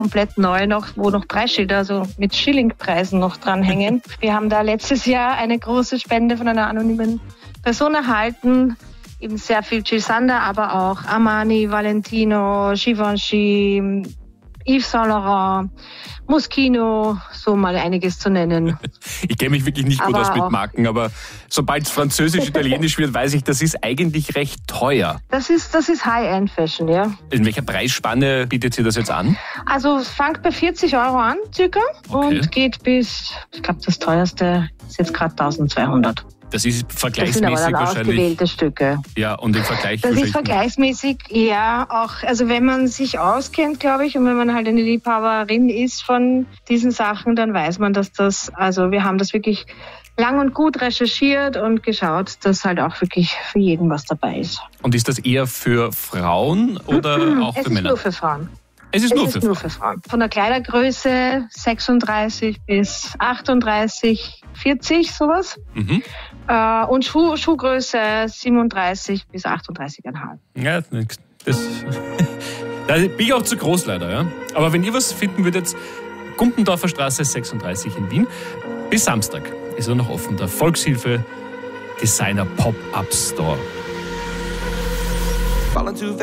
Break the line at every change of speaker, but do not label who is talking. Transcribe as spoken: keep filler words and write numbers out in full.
komplett neu noch, wo noch Preisschilder, also mit Schillingpreisen noch dranhängen. Wir haben da letztes Jahr eine große Spende von einer anonymen Person erhalten. Eben sehr viel Jil Sander, aber auch Armani, Valentino, Givenchy, Yves Saint Laurent, Moschino, so mal einiges zu nennen.
Ich kenne mich wirklich nicht gut
Aber
aus mit
auch-
Marken, aber sobald es französisch, italienisch wird, weiß ich, das ist eigentlich recht teuer.
Das ist, das ist High-End-Fashion, ja.
In welcher Preisspanne bietet sie das jetzt an?
Also es fängt bei vierzig Euro an, circa,
Okay.
und geht bis, ich glaube, das teuerste ist jetzt gerade tausendzweihundert.
Das ist
Das sind aber
vergleichsmäßig
dann
wahrscheinlich.
ausgewählte Stücke.
Ja, und im Vergleich
Das ist
wahrscheinlich-
vergleichsmäßig, ja, auch, also wenn man sich auskennt, glaube ich, und wenn man halt eine Liebhaberin ist von diesen Sachen, dann weiß man, dass das, also wir haben das wirklich lang und gut recherchiert und geschaut, dass halt auch wirklich für jeden was dabei ist.
Und ist das eher für Frauen oder auch
Es
für
ist
Männer?
nur für Frauen.
Es ist
Es
nur
ist
für
nur
Frauen.
für Frauen. Von der Kleidergröße sechsunddreißig bis achtunddreißig, vierzig, sowas.
Mhm.
Äh, und Schuh, Schuhgröße siebenunddreißig bis achtunddreißig Komma fünf.
Ja, das, da bin ich auch zu groß leider. Ja. Aber wenn ihr was finden würdet, Gumpendorfer Straße sechsunddreißig in Wien, bis Samstag ist er noch offen, der Volkshilfe Designer Pop-Up Store.